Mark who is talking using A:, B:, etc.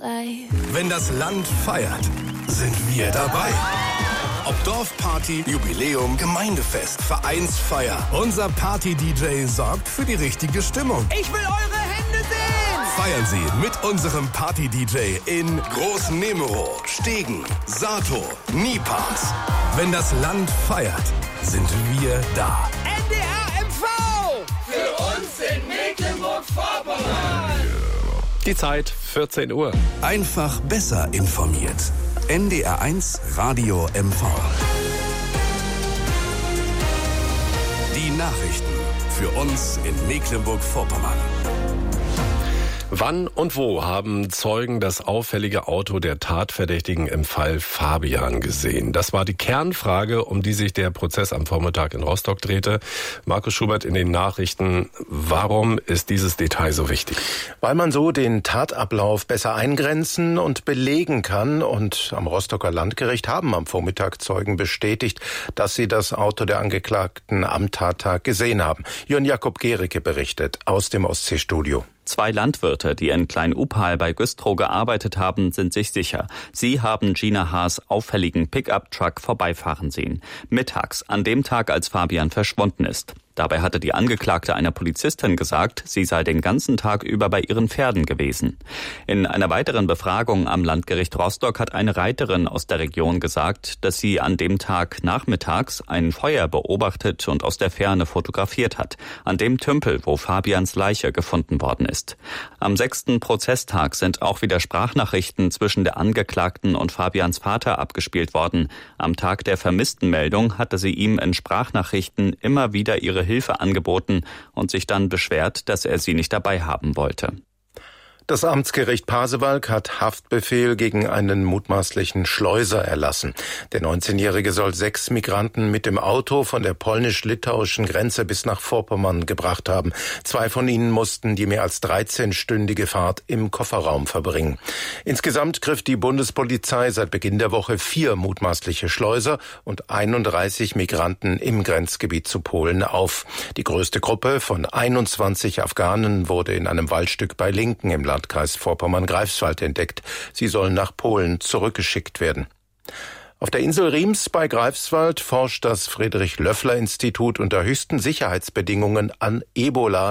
A: Wenn das Land feiert, sind wir dabei. Ob Dorfparty, Jubiläum, Gemeindefest, Vereinsfeier. Unser Party-DJ sorgt für die richtige Stimmung.
B: Ich will eure Hände sehen!
A: Feiern Sie mit unserem Party-DJ in Groß-Nemero, Stegen, Sato, Niepars. Wenn das Land feiert, sind wir da.
B: NDR MV!
C: Für uns in Mecklenburg-Vorpommern!
D: Die Zeit, 14 Uhr.
A: Einfach besser informiert. NDR1 Radio MV. Die Nachrichten für uns in Mecklenburg-Vorpommern.
D: Wann und wo haben Zeugen das auffällige Auto der Tatverdächtigen im Fall Fabian gesehen? Das war die Kernfrage, um die sich der Prozess am Vormittag in Rostock drehte. Markus Schubert in den Nachrichten. Warum ist dieses Detail so wichtig?
E: Weil man so den Tatablauf besser eingrenzen und belegen kann. Und am Rostocker Landgericht haben am Vormittag Zeugen bestätigt, dass sie das Auto der Angeklagten am Tattag gesehen haben. Jörn Jakob Gericke berichtet aus dem Ostseestudio.
F: 2 Landwirte, die in Klein-Upal bei Güstrow gearbeitet haben, sind sich sicher. Sie haben Gina Haas' auffälligen Pickup-Truck vorbeifahren sehen. Mittags, an dem Tag, als Fabian verschwunden ist. Dabei hatte die Angeklagte einer Polizistin gesagt, sie sei den ganzen Tag über bei ihren Pferden gewesen. In einer weiteren Befragung am Landgericht Rostock hat eine Reiterin aus der Region gesagt, dass sie an dem Tag nachmittags ein Feuer beobachtet und aus der Ferne fotografiert hat, an dem Tümpel, wo Fabians Leiche gefunden worden ist. Am 6. Prozesstag sind auch wieder Sprachnachrichten zwischen der Angeklagten und Fabians Vater abgespielt worden. Am Tag der Vermisstenmeldung hatte sie ihm in Sprachnachrichten immer wieder ihre Hilfe angeboten und sich dann beschwert, dass er sie nicht dabei haben wollte.
E: Das Amtsgericht Pasewalk hat Haftbefehl gegen einen mutmaßlichen Schleuser erlassen. Der 19-Jährige soll 6 Migranten mit dem Auto von der polnisch-litauischen Grenze bis nach Vorpommern gebracht haben. 2 von ihnen mussten die mehr als 13-stündige Fahrt im Kofferraum verbringen. Insgesamt griff die Bundespolizei seit Beginn der Woche 4 mutmaßliche Schleuser und 31 Migranten im Grenzgebiet zu Polen auf. Die größte Gruppe von 21 Afghanen wurde in einem Waldstück bei Linken im Landkreis Vorpommern-Greifswald entdeckt. Sie sollen nach Polen zurückgeschickt werden. Auf der Insel Riems bei Greifswald forscht das Friedrich-Löffler-Institut unter höchsten Sicherheitsbedingungen an Ebola